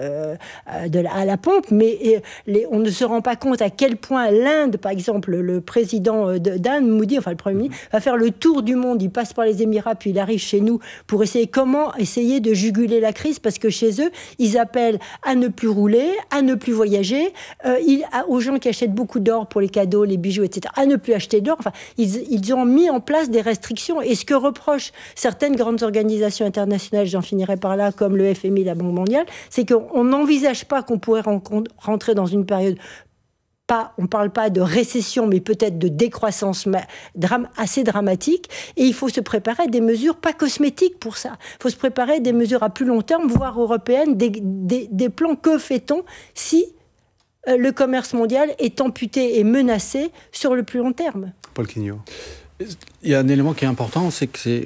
à la pompe, mais on ne se rend pas compte à quel point l'Inde, par exemple, le président d'Inde, Modi, le Premier ministre, va faire le tour du monde. Il passe par les Émirats, puis il arrive chez nous pour essayer de juguler la crise, parce que chez eux, ils appellent à ne plus rouler, à ne plus voyager, aux gens qui achètent beaucoup d'or pour les cadeaux, les bijoux, etc., à ne plus acheter d'or. Enfin, ils ont mis en place des restrictions. Et ce que reprochent certaines grandes organisations internationales, j'en finirai par là, comme le FMI, la Banque mondiale, c'est qu'on n'envisage pas qu'on pourrait rentrer dans une période, on ne parle pas de récession, mais peut-être de décroissance assez dramatique. Et il faut se préparer à des mesures pas cosmétiques pour ça. Il faut se préparer à des mesures à plus long terme, voire européennes, des plans. Que fait-on si le commerce mondial est amputé et menacé sur le plus long terme. Paul Quignot. Il y a un élément qui est important, c'est que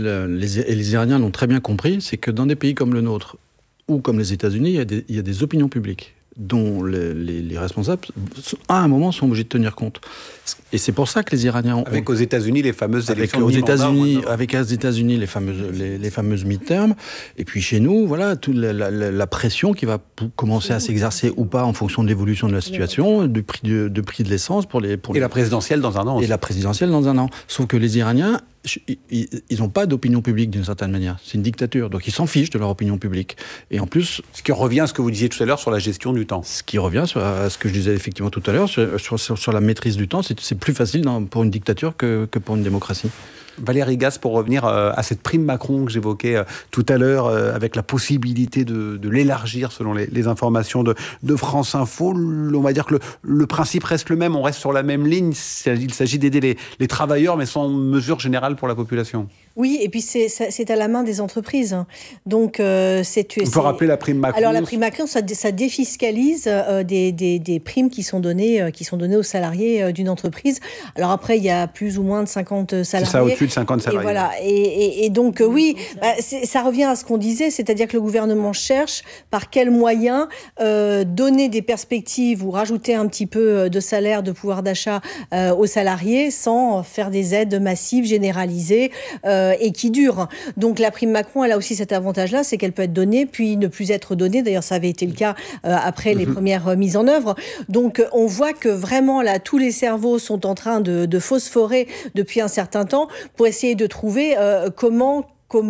les Iraniens l'ont très bien compris, c'est que dans des pays comme le nôtre ou comme les États-Unis, il y a des opinions publiques dont les responsables, à un moment, sont obligés de tenir compte. Et c'est pour ça que les Iraniens... Avec aux États-Unis les fameuses élections Avec aux États-Unis les fameuses midterms, et puis chez nous, voilà, toute la pression qui va commencer à s'exercer ou pas en fonction de l'évolution de la situation, du prix de l'essence Et la présidentielle dans un an aussi. Et la présidentielle dans un an. Sauf que les Iraniens, ils n'ont pas d'opinion publique d'une certaine manière. C'est une dictature, donc ils s'en fichent de leur opinion publique. Et en plus... Ce qui revient à ce que vous disiez tout à l'heure sur la gestion du temps. Ce qui revient à ce que je disais effectivement tout à l'heure, sur la maîtrise du temps. C'est plus facile pour une dictature que pour une démocratie. Valérie Gasse, pour revenir à cette prime Macron que j'évoquais tout à l'heure, avec la possibilité de l'élargir selon les informations de France Info, on va dire que le principe reste le même, on reste sur la même ligne, il s'agit d'aider les travailleurs, mais sans mesure générale pour la population. Oui, et puis c'est à la main des entreprises. Donc, on peut rappeler la prime Macron. Alors la prime Macron, ça défiscalise des primes qui sont données aux salariés d'une entreprise. Alors après, il y a plus ou moins de 50 salariés. C'est ça, au-dessus de 50 salariés. Et voilà. Et donc oui, ça revient à ce qu'on disait, c'est-à-dire que le gouvernement cherche par quels moyens donner des perspectives ou rajouter un petit peu de salaire, de pouvoir d'achat aux salariés sans faire des aides massives, généralisées et qui durent. Donc la prime Macron, elle a aussi cet avantage-là, c'est qu'elle peut être donnée puis ne plus être donnée. D'ailleurs, ça avait été le cas après les premières mises en œuvre. Donc on voit que vraiment là, tous les cerveaux sont en train de phosphorer depuis un certain temps pour essayer de trouver comment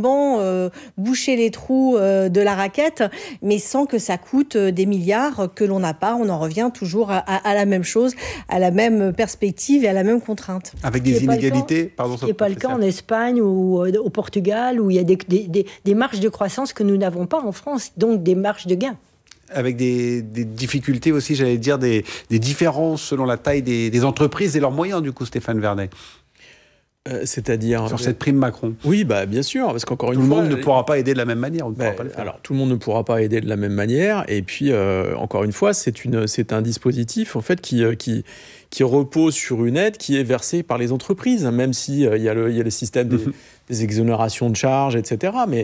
boucher les trous de la raquette, mais sans que ça coûte des milliards que l'on n'a pas. On en revient toujours à la même chose, à la même perspective et à la même contrainte. Avec des inégalités, ce qui n'est pas le cas en Espagne ou au Portugal, où il y a des marges de croissance que nous n'avons pas en France, donc des marges de gain. Avec des difficultés aussi, j'allais dire, des différences selon la taille des entreprises et leurs moyens, du coup, Stéphane Vernet. C'est-à-dire sur cette prime Macron. Oui, bien sûr, parce qu'encore une fois, tout le monde ne pourra pas aider de la même manière. Alors, tout le monde ne pourra pas aider de la même manière. Et puis, encore une fois, c'est un dispositif en fait qui repose sur une aide qui est versée par les entreprises, même si il y a le système des exonérations de charges, etc. Mais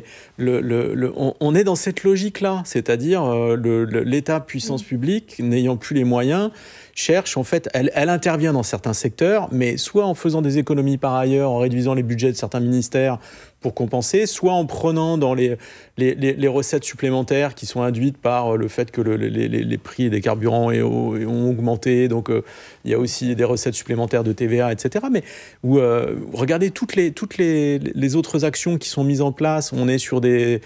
on est dans cette logique-là, c'est-à-dire l'État, puissance publique, n'ayant plus les moyens, cherche, en fait, elle intervient dans certains secteurs, mais soit en faisant des économies par ailleurs, en réduisant les budgets de certains ministères pour compenser, soit en prenant dans les recettes supplémentaires qui sont induites par le fait que les prix des carburants ont augmenté, donc il y a aussi des recettes supplémentaires de TVA, etc. Mais regardez toutes les autres actions qui sont mises en place, on est sur des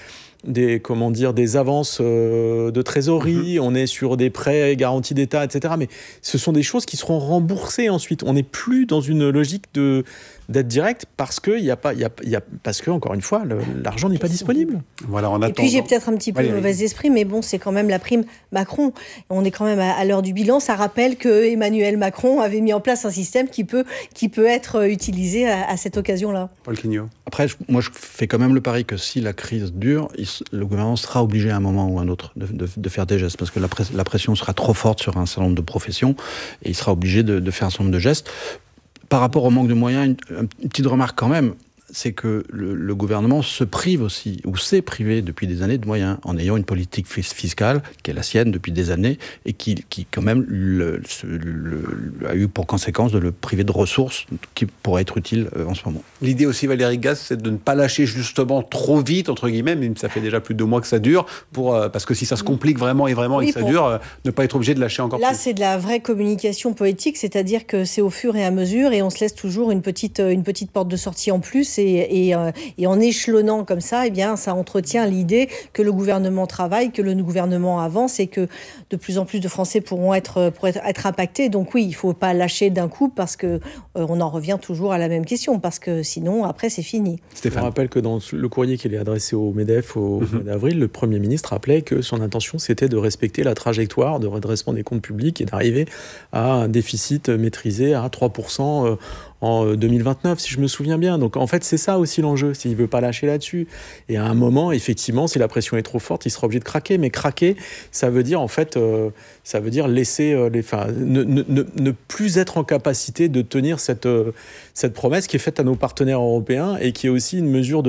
avances de trésorerie, on est sur des prêts garantis d'État, etc. Mais ce sont des choses qui seront remboursées ensuite. On n'est plus dans une logique d'aide directe parce que encore une fois, l'argent n'est pas disponible. Voilà, en attendant. Et puis j'ai peut-être un petit peu mauvais esprit, mais bon, c'est quand même la prime Macron. On est quand même à l'heure du bilan. Ça rappelle que Emmanuel Macron avait mis en place un système qui peut être utilisé à cette occasion-là. Paul Quignot. Après, moi, je fais quand même le pari que si la crise dure, le gouvernement sera obligé à un moment ou à un autre de faire des gestes, parce que la pression sera trop forte sur un certain nombre de professions, et il sera obligé de faire un certain nombre de gestes. Par rapport au manque de moyens, une petite remarque quand même, c'est que le gouvernement se prive aussi, ou s'est privé depuis des années de moyens, en ayant une politique fiscale qui est la sienne depuis des années, et qui quand même a eu pour conséquence de le priver de ressources qui pourraient être utiles en ce moment. L'idée aussi, Valérie Gasse, c'est de ne pas lâcher justement trop vite, entre guillemets, même ça fait déjà plus de 2 mois que ça dure, parce que si ça se complique vraiment et que ça dure, ne pas être obligé de lâcher encore plus. Là, c'est de la vraie communication politique, c'est-à-dire que c'est au fur et à mesure, et on se laisse toujours une petite porte de sortie en plus, et en échelonnant comme ça, eh bien, ça entretient l'idée que le gouvernement travaille, que le gouvernement avance, et que de plus en plus de Français pourront être impactés. Donc oui, il ne faut pas lâcher d'un coup, parce que on en revient toujours à la même question, parce que sinon, après, c'est fini. Stéphane. Je rappelle que dans le courrier qu'il est adressé au MEDEF au mois d'avril, le Premier ministre rappelait que son intention, c'était de respecter la trajectoire de redressement des comptes publics et d'arriver à un déficit maîtrisé à 3% en 2029, si je me souviens bien. Donc en fait, c'est ça aussi l'enjeu, s'il ne veut pas lâcher là-dessus. Et à un moment, effectivement, si la pression est trop forte, il sera obligé de craquer. Mais craquer, ça veut dire en fait, ça veut dire laisser ne plus être en capacité de tenir cette promesse qui est faite à nos partenaires européens et qui est aussi une mesure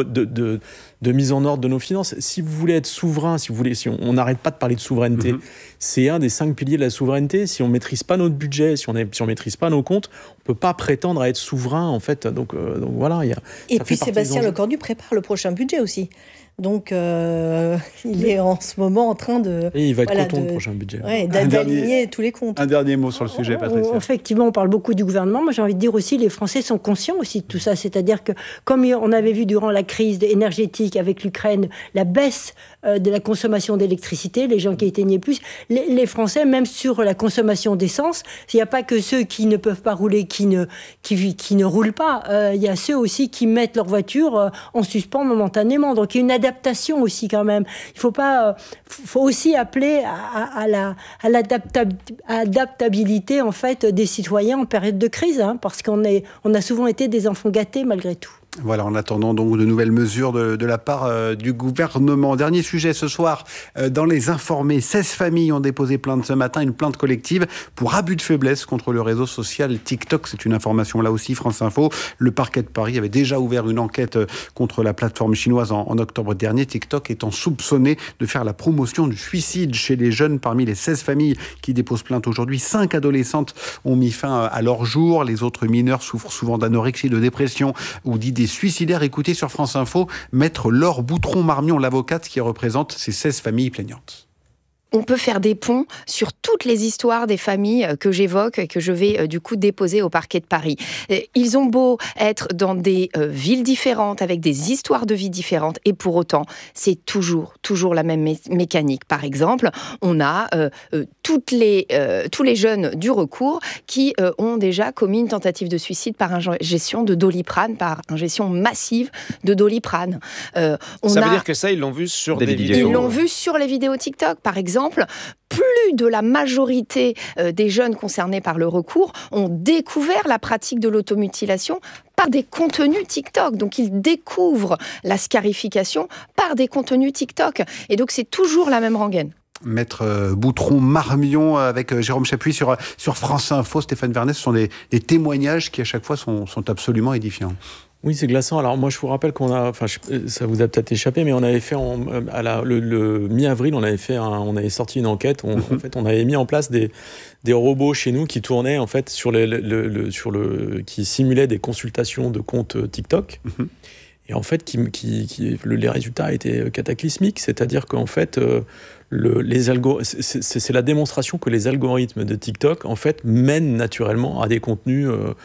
de mise en ordre de nos finances. Si vous voulez être souverain, si on n'arrête pas de parler de souveraineté, c'est un des 5 piliers de la souveraineté. Si on ne maîtrise pas notre budget, si on ne maîtrise pas nos comptes, on ne peut pas prétendre à être souverain, en fait. Donc voilà. Et puis Sébastien Lecornu prépare le prochain budget aussi. Donc, il est en ce moment en train de... Et il va être content, le prochain budget. Ouais, d'aligner tous les comptes. Un dernier mot sur le sujet, Patricia. Effectivement, on parle beaucoup du gouvernement. Moi, j'ai envie de dire aussi, les Français sont conscients aussi de tout ça. C'est-à-dire que, comme on avait vu durant la crise énergétique avec l'Ukraine, la baisse de la consommation d'électricité, les gens qui éteignaient plus, les Français, même sur la consommation d'essence, il n'y a pas que ceux qui ne peuvent pas rouler, qui ne roulent pas. Il y a ceux aussi qui mettent leur voiture en suspens momentanément. Donc, il y a une adaptation aussi quand même. Il faut aussi appeler à l'adaptabilité en fait des citoyens en période de crise, parce qu'on a souvent été des enfants gâtés malgré tout. Voilà, en attendant donc de nouvelles mesures de la part du gouvernement. Dernier sujet ce soir, dans les informés, 16 familles ont déposé plainte ce matin, une plainte collective pour abus de faiblesse contre le réseau social TikTok. C'est une information là aussi, France Info. Le parquet de Paris avait déjà ouvert une enquête contre la plateforme chinoise en octobre dernier. TikTok étant soupçonné de faire la promotion du suicide chez les jeunes. Parmi les 16 familles qui déposent plainte aujourd'hui, 5 adolescentes ont mis fin à leur jour. Les autres mineurs souffrent souvent d'anorexie, de dépression ou d'idées suicidaires. Écoutez sur France Info, Maître Laure Boutron-Marmion, l'avocate qui représente ces 16 familles plaignantes. On peut faire des ponts sur toutes les histoires des familles que j'évoque et que je vais du coup déposer au parquet de Paris. Ils ont beau être dans des villes différentes, avec des histoires de vie différentes, et pour autant, c'est toujours la même mécanique. Par exemple, on a tous les jeunes du recours qui ont déjà commis une tentative de suicide par ingestion de Doliprane, par ingestion massive de Doliprane. Ça veut dire que ça, ils l'ont vu sur des vidéos. Ils l'ont vu sur les vidéos TikTok, par exemple. Plus de la majorité des jeunes concernés par le recours ont découvert la pratique de l'automutilation par des contenus TikTok. Donc, ils découvrent la scarification par des contenus TikTok. Et donc, c'est toujours la même rengaine. Maître Boutron-Marmion avec Jérôme Chapuis sur France Info. Stéphane Vernet, ce sont des témoignages qui, à chaque fois, sont absolument édifiants. Oui, c'est glaçant. Alors moi, je vous rappelle ça vous a peut-être échappé, mais on avait fait le mi-avril, on avait sorti une enquête. En fait, on avait mis en place des robots chez nous qui tournaient en fait qui simulaient des consultations de comptes TikTok. Et en fait, les résultats étaient cataclysmiques. C'est-à-dire qu'en fait, c'est la démonstration que les algorithmes de TikTok en fait mènent naturellement à des contenus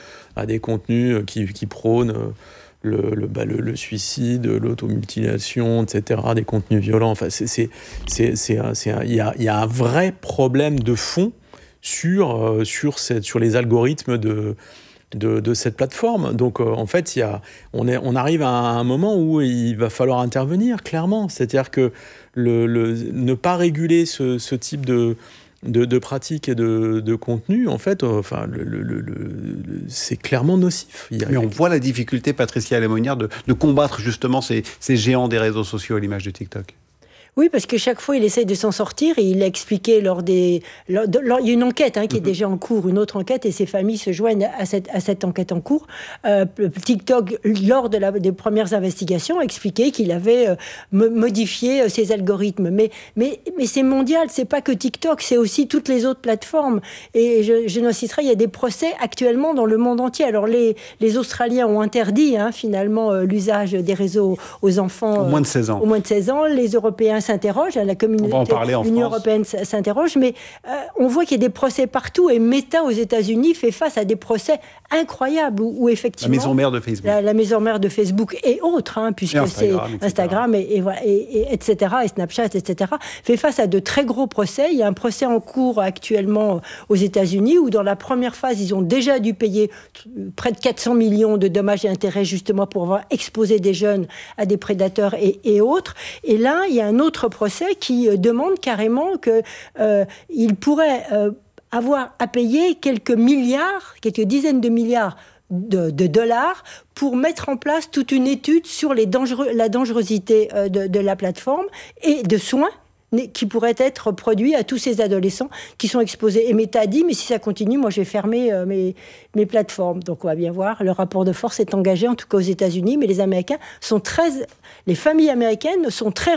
qui prônent le suicide, l'automutilation, etc., des contenus violents. Enfin, il y a un vrai problème de fond sur les algorithmes de cette plateforme. Donc, en fait, on arrive à un moment où il va falloir intervenir, clairement. C'est-à-dire que ne pas réguler ce type de pratiques et de contenu, en fait, c'est clairement nocif. Mais on voit la difficulté, Patricia Lémonière, de combattre justement ces géants des réseaux sociaux à l'image de TikTok. Oui, parce que chaque fois, il essaye de s'en sortir et il a expliqué il y a une enquête qui est déjà en cours, une autre enquête, et ces familles se joignent à cette enquête en cours. TikTok, lors des premières investigations, a expliqué qu'il avait modifié ses algorithmes. Mais c'est mondial, c'est pas que TikTok, c'est aussi toutes les autres plateformes. Et je n'en citerai, il y a des procès actuellement dans le monde entier. Alors les Australiens ont interdit finalement l'usage des réseaux aux enfants au moins de 16 ans. Au moins de 16 ans. Les Européens s'interroge, la communauté, l'Union européenne s'interroge, mais on voit qu'il y a des procès partout, et Meta aux États-Unis fait face à des procès incroyables où effectivement la maison mère de Facebook, la maison mère de Facebook et autres, puisque c'est Instagram et etc. et Snapchat, etc. fait face à de très gros procès. Il y a un procès en cours actuellement aux États-Unis où dans la première phase ils ont déjà dû payer près de 400 millions de dommages et intérêts justement pour avoir exposé des jeunes à des prédateurs et autres. Et là il y a un autre procès qui demande carrément qu'il pourrait avoir à payer quelques dizaines de milliards de dollars pour mettre en place toute une étude sur la dangerosité de la plateforme et de soins qui pourraient être produits à tous ces adolescents qui sont exposés. Et Meta a dit, mais si ça continue, moi je vais fermer mes plateformes. Donc on va bien voir, le rapport de force est engagé, en tout cas aux États-Unis, mais les familles américaines sont très